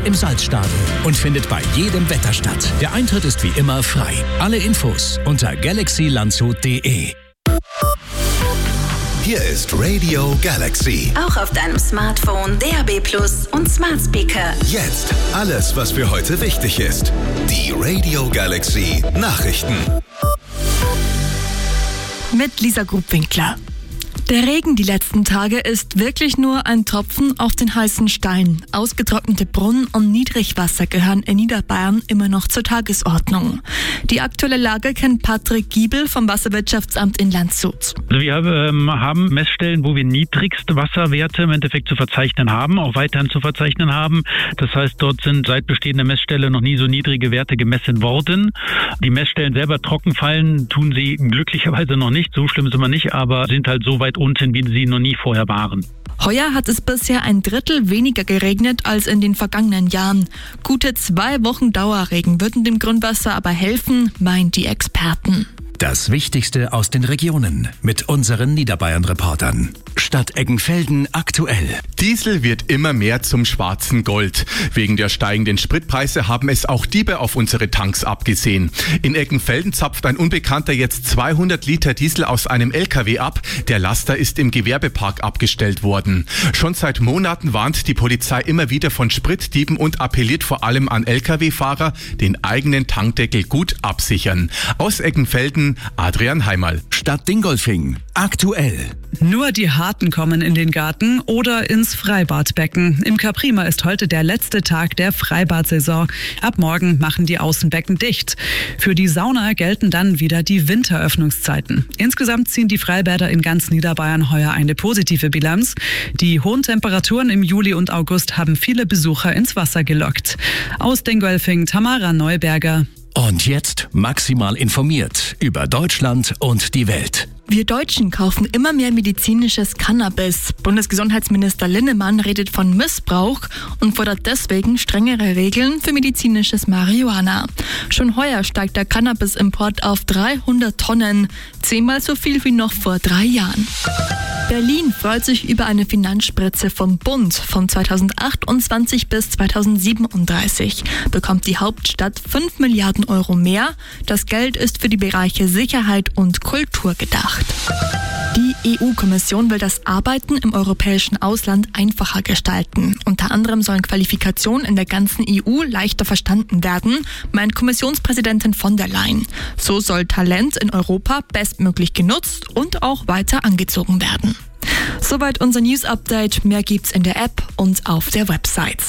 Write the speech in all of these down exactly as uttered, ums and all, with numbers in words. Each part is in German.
im Salzstadel und findet bei jedem Wetter statt. Der Eintritt ist wie immer frei. Alle Infos unter galaxy landshut punkt de. Hier ist Radio Galaxy. Auch auf deinem Smartphone, D A B Plus und Smart Speaker. Jetzt alles, was für heute wichtig ist. Die Radio Galaxy Nachrichten. Mit Lisa Grubwinkler. Der Regen die letzten Tage ist wirklich nur ein Tropfen auf den heißen Stein. Ausgetrocknete Brunnen und Niedrigwasser gehören in Niederbayern immer noch zur Tagesordnung. Die aktuelle Lage kennt Patrick Giebel vom Wasserwirtschaftsamt in Landshut. Also wir ähm, haben Messstellen, wo wir niedrigste Wasserwerte im Endeffekt zu verzeichnen haben, auch weiterhin zu verzeichnen haben. Das heißt, dort sind seit bestehender Messstelle noch nie so niedrige Werte gemessen worden. Die Messstellen selber trocken fallen, tun sie glücklicherweise noch nicht. So schlimm sind wir nicht, aber sind halt so weit unten, wie sie noch nie vorher waren. Heuer hat es bisher ein Drittel weniger geregnet als in den vergangenen Jahren. Gute zwei Wochen Dauerregen würden dem Grundwasser aber helfen, meinen die Experten. Das Wichtigste aus den Regionen mit unseren Niederbayern-Reportern. Stadt Eggenfelden aktuell. Diesel wird immer mehr zum schwarzen Gold. Wegen der steigenden Spritpreise haben es auch Diebe auf unsere Tanks abgesehen. In Eggenfelden zapft ein Unbekannter jetzt zweihundert Liter Diesel aus einem L K W ab. Der Laster ist im Gewerbepark abgestellt worden. Schon seit Monaten warnt die Polizei immer wieder von Spritdieben und appelliert vor allem an L K W-Fahrer, den eigenen Tankdeckel gut absichern. Aus Eggenfelden Adrian Heimal. Stadt Dingolfing aktuell. Nur die Harten kommen in den Garten oder ins Freibadbecken. Im Caprima ist heute der letzte Tag der Freibadsaison. Ab morgen machen die Außenbecken dicht. Für die Sauna gelten dann wieder die Winteröffnungszeiten. Insgesamt ziehen die Freibäder in ganz Niederbayern heuer eine positive Bilanz. Die hohen Temperaturen im Juli und August haben viele Besucher ins Wasser gelockt. Aus Dingolfing, Tamara Neuberger. Und jetzt maximal informiert über Deutschland und die Welt. Wir Deutschen kaufen immer mehr medizinisches Cannabis. Bundesgesundheitsminister Linnemann redet von Missbrauch und fordert deswegen strengere Regeln für medizinisches Marihuana. Schon heuer steigt der Cannabis-Import auf dreihundert Tonnen, zehnmal so viel wie noch vor drei Jahren. Berlin freut sich über eine Finanzspritze vom Bund. Von zweitausendachtundzwanzig bis zweitausendsiebenunddreißig bekommt die Hauptstadt fünf Milliarden Euro mehr. Das Geld ist für die Bereiche Sicherheit und Kultur gedacht. Die E U-Kommission will das Arbeiten im europäischen Ausland einfacher gestalten. Unter anderem sollen Qualifikationen in der ganzen E U leichter verstanden werden, meint Kommissionspräsidentin von der Leyen. So soll Talent in Europa bestmöglich genutzt und auch weiter angezogen werden. Soweit unser News-Update. Mehr gibt's in der App und auf der Website.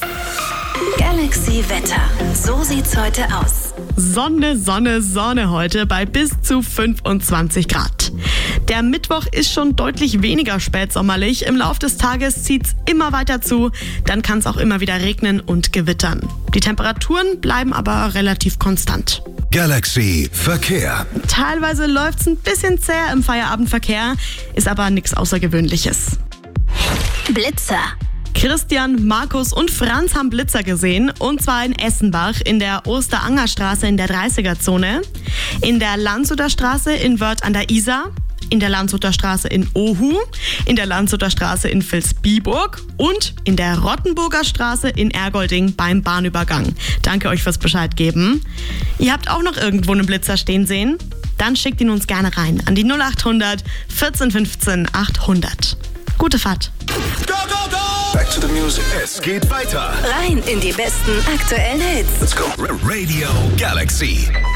Galaxy Wetter. So sieht's heute aus. Sonne, Sonne, Sonne heute bei bis zu fünfundzwanzig Grad. Der Mittwoch ist schon deutlich weniger spätsommerlich. Im Laufe des Tages zieht's immer weiter zu. Dann kann es auch immer wieder regnen und gewittern. Die Temperaturen bleiben aber relativ konstant. Galaxy Verkehr. Teilweise läuft's ein bisschen zäh im Feierabendverkehr, ist aber nichts Außergewöhnliches. Blitzer. Christian, Markus und Franz haben Blitzer gesehen, und zwar in Essenbach in der Osterangerstraße in der dreißiger-Zone, in der Landshuter Straße in Wörth an der Isar, in der Landshuter Straße in Ohu, in der Landshuter Straße in Vilsbiburg und in der Rottenburger Straße in Ergolding beim Bahnübergang. Danke euch fürs Bescheid geben. Ihr habt auch noch irgendwo einen Blitzer stehen sehen? Dann schickt ihn uns gerne rein an die null acht hundert vierzehn fünfzehn achthundert. Gute Fahrt. Go, go, go! Back to the music. Es geht weiter. Rein in die besten aktuellen Hits. Let's go. Radio Galaxy.